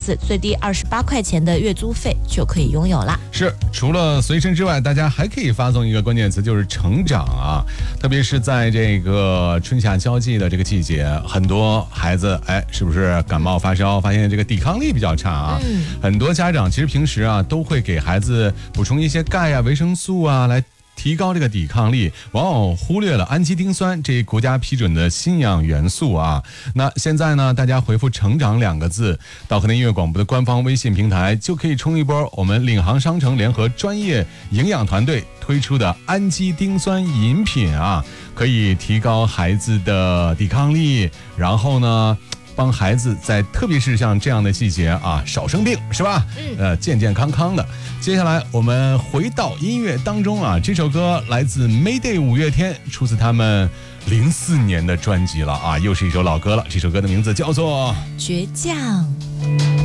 子，最低28块钱的月租费就可以拥有啦。 是，除了随身之外，大家还可以发送一个关键词，就是成长啊。特别是在这个春夏交际的这个季节，很多孩子是不是感冒发烧，发现这个抵抗力比较差啊？很多家长其实平时啊都会给孩子补充一些钙啊、维生素啊，来提高这个抵抗力，往往忽略了氨基丁酸这一国家批准的新氧元素啊。那现在呢，大家回复成长2个字到河南音乐广播的官方微信平台，就可以冲一波我们领航商城联合专业营养团队推出的氨基丁酸饮品啊，可以提高孩子的抵抗力，然后呢帮孩子在特别是像这样的季节啊少生病，是吧？健健康康的。接下来我们回到音乐当中啊，这首歌来自 Mayday 五月天，出自他们04年的专辑了啊，又是一首老歌了。这首歌的名字叫做倔强。